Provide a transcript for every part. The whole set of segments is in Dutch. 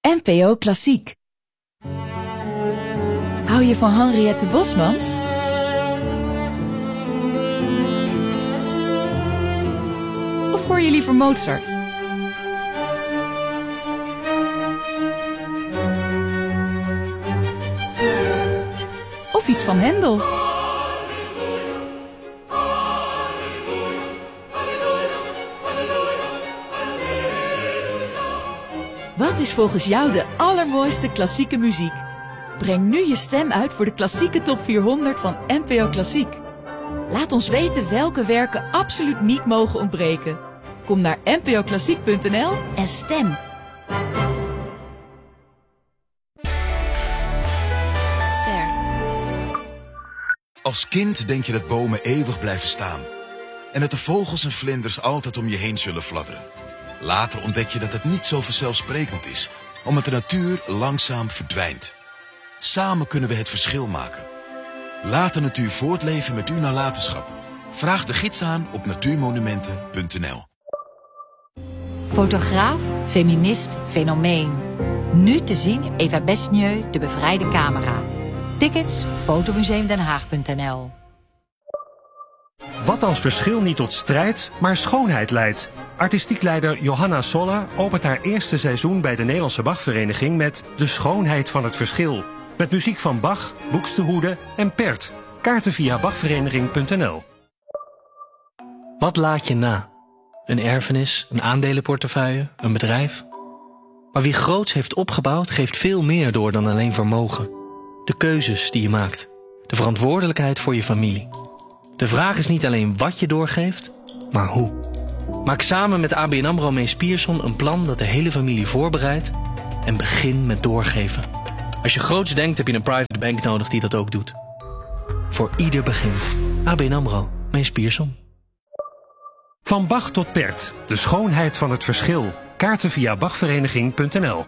NPO Klassiek. Hou je van Henriette Bosmans? Of hoor je liever Mozart? Of iets van Hendel? Wat is volgens jou de allermooiste klassieke muziek? Breng nu je stem uit voor de klassieke top 400 van NPO Klassiek. Laat ons weten welke werken absoluut niet mogen ontbreken. Kom naar npoklassiek.nl en stem. Ster. Als kind denk je dat bomen eeuwig blijven staan. En dat de vogels en vlinders altijd om je heen zullen fladderen. Later ontdek je dat het niet zo vanzelfsprekend is, omdat de natuur langzaam verdwijnt. Samen kunnen we het verschil maken. Laat de natuur voortleven met uw nalatenschap. Vraag de gids aan op natuurmonumenten.nl. Fotograaf, feminist, fenomeen. Nu te zien in Eva Besnieu, De Bevrijde Camera. Tickets, fotomuseumdenhaag.nl. Wat als verschil niet tot strijd, maar schoonheid leidt? Artistiek leider Johanna Soller opent haar eerste seizoen bij de Nederlandse Bachvereniging met De Schoonheid van het Verschil. Met muziek van Bach, Buxtehude en Pärt. Kaarten via bachvereniging.nl. Wat laat je na? Een erfenis, een aandelenportefeuille, een bedrijf? Maar wie groots heeft opgebouwd, geeft veel meer door dan alleen vermogen. De keuzes die je maakt. De verantwoordelijkheid voor je familie. De vraag is niet alleen wat je doorgeeft, maar hoe. Maak samen met ABN AMRO Mees Pierson een plan dat de hele familie voorbereidt en begin met doorgeven. Als je groots denkt, heb je een private bank nodig die dat ook doet. Voor ieder begint. ABN AMRO Mees Pierson. Van Bach tot Pärt. De schoonheid van het verschil. Kaarten via bachvereniging.nl.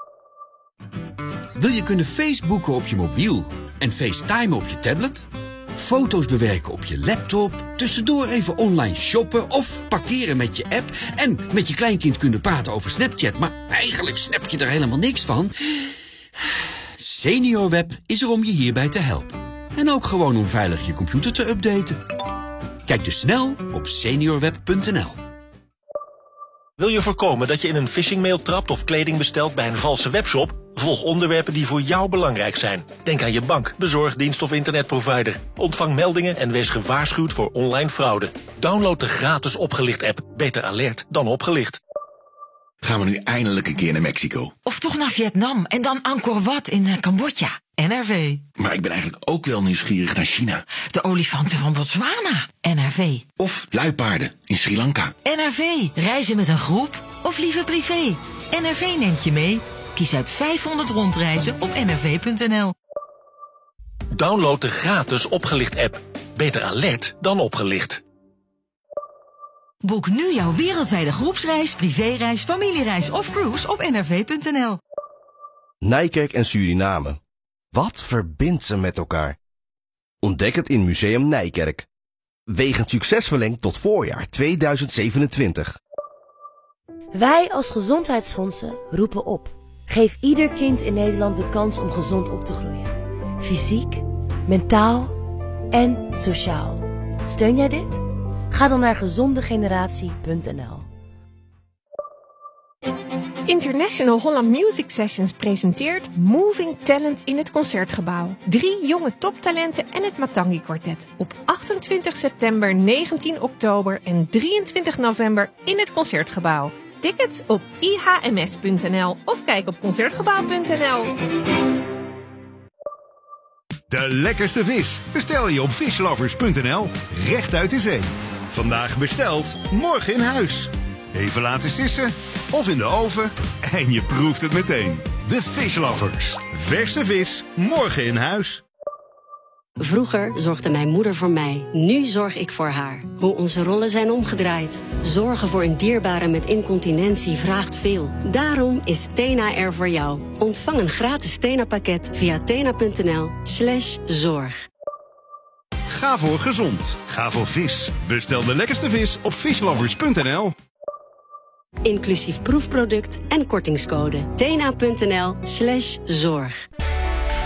Wil je kunnen Facebooken op je mobiel en FaceTimen op je tablet? Foto's bewerken op je laptop, tussendoor even online shoppen of parkeren met je app en met je kleinkind kunnen praten over Snapchat, maar eigenlijk snap je er helemaal niks van? SeniorWeb is er om je hierbij te helpen. En ook gewoon om veilig je computer te updaten. Kijk dus snel op seniorweb.nl. Wil je voorkomen dat je in een phishingmail trapt of kleding bestelt bij een valse webshop? Volg onderwerpen die voor jou belangrijk zijn. Denk aan je bank, bezorgdienst of internetprovider. Ontvang meldingen en wees gewaarschuwd voor online fraude. Download de gratis Opgelicht-app. Beter alert dan opgelicht. Gaan we nu eindelijk een keer naar Mexico? Of toch naar Vietnam en dan Angkor Wat in Cambodja. NRV. Maar ik ben eigenlijk ook wel nieuwsgierig naar China. De olifanten van Botswana. NRV. Of luipaarden in Sri Lanka. NRV. Reizen met een groep of liever privé. NRV neemt je mee. Kies uit 500 rondreizen op nrv.nl. Download de gratis Opgelicht-app. Beter alert dan opgelicht. Boek nu jouw wereldwijde groepsreis, privéreis, familiereis of cruise op nrv.nl. Nijkerk en Suriname. Wat verbindt ze met elkaar? Ontdek het in Museum Nijkerk. Wegens succes verlengd tot voorjaar 2027. Wij als gezondheidsfondsen roepen op. Geef ieder kind in Nederland de kans om gezond op te groeien. Fysiek, mentaal en sociaal. Steun jij dit? Ga dan naar gezondegeneratie.nl. International Holland Music Sessions presenteert Moving Talent in het Concertgebouw. 3 jonge toptalenten en het Matangi Quartet. Op 28 september, 19 oktober en 23 november in het Concertgebouw. Tickets op ihms.nl of kijk op concertgebouw.nl. De lekkerste vis bestel je op fishlovers.nl, recht uit de zee. Vandaag besteld, morgen in huis. Even laten sissen of in de oven en je proeft het meteen. De Fishlovers. Verse vis, morgen in huis. Vroeger zorgde mijn moeder voor mij, nu zorg ik voor haar. Hoe onze rollen zijn omgedraaid. Zorgen voor een dierbare met incontinentie vraagt veel. Daarom is Tena er voor jou. Ontvang een gratis Tena-pakket via tena.nl/zorg. Ga voor gezond. Ga voor vis. Bestel de lekkerste vis op fishlovers.nl. Inclusief proefproduct en kortingscode. tena.nl/zorg.